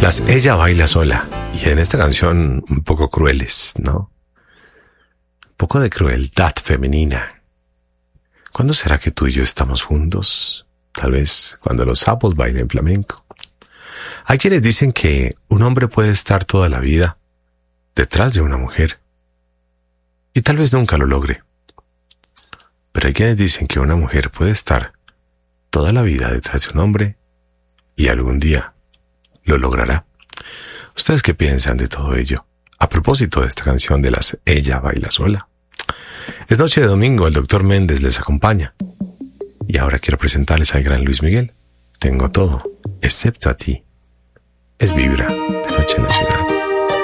Ella baila sola. Y en esta canción un poco crueles, ¿no? Un poco de crueldad femenina. ¿Cuándo será que tú y yo estamos juntos? Tal vez cuando los sapos bailen flamenco. Hay quienes dicen que un hombre puede estar toda la vida detrás de una mujer y tal vez nunca lo logre. Pero hay quienes dicen que una mujer puede estar toda la vida detrás de un hombre y algún día lo logrará. ¿Ustedes qué piensan de todo ello? A propósito de esta canción de Ella baila sola. Es noche de domingo, el Dr. Méndez les acompaña. Y ahora quiero presentarles al gran Luis Miguel. Tengo todo, excepto a ti. Es Vibra, de Noche en la Ciudad.